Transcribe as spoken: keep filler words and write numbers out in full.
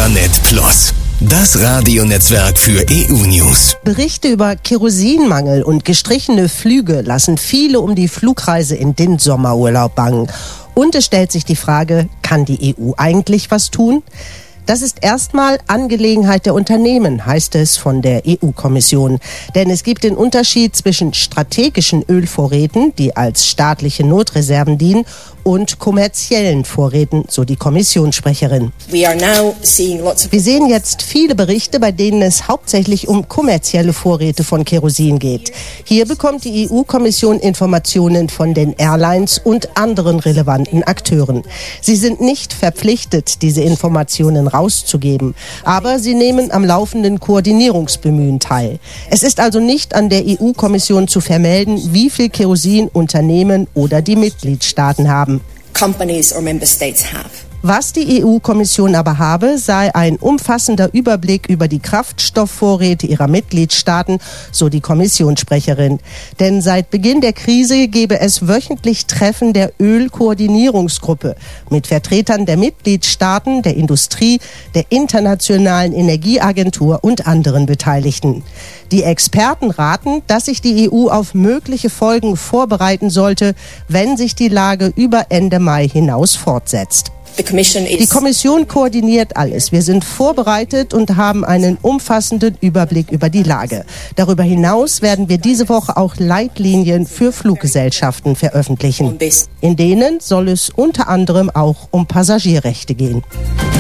Intranet Plus, das Radionetzwerk für E U-News. Berichte über Kerosinmangel und gestrichene Flüge lassen viele um die Flugreise in den Sommerurlaub bangen. Und es stellt sich die Frage, kann die E U eigentlich was tun? Das ist erstmal Angelegenheit der Unternehmen, heißt es von der E U-Kommission. Denn es gibt den Unterschied zwischen strategischen Ölvorräten, die als staatliche Notreserven dienen, und kommerziellen Vorräten, so die Kommissionssprecherin. We are now seeing lots of Wir sehen jetzt viele Berichte, bei denen es hauptsächlich um kommerzielle Vorräte von Kerosin geht. Hier bekommt die E U-Kommission Informationen von den Airlines und anderen relevanten Akteuren. Sie sind nicht verpflichtet, diese Informationen rauszugeben, aber sie nehmen am laufenden Koordinierungsbemühen teil. Es ist also nicht an der E U-Kommission zu vermelden, wie viel Kerosin Unternehmen oder die Mitgliedstaaten haben. companies or member states have. Was die E U-Kommission aber habe, sei ein umfassender Überblick über die Kraftstoffvorräte ihrer Mitgliedstaaten, so die Kommissionssprecherin. Denn seit Beginn der Krise gebe es wöchentlich Treffen der Ölkoordinierungsgruppe mit Vertretern der Mitgliedstaaten, der Industrie, der Internationalen Energieagentur und anderen Beteiligten. Die Experten raten, dass sich die E U auf mögliche Folgen vorbereiten sollte, wenn sich die Lage über Ende Mai hinaus fortsetzt. The Commission is Die Kommission koordiniert alles. Wir sind vorbereitet und haben einen umfassenden Überblick über die Lage. Darüber hinaus werden wir diese Woche auch Leitlinien für Fluggesellschaften veröffentlichen. on this. In denen soll es unter anderem auch um Passagierrechte gehen.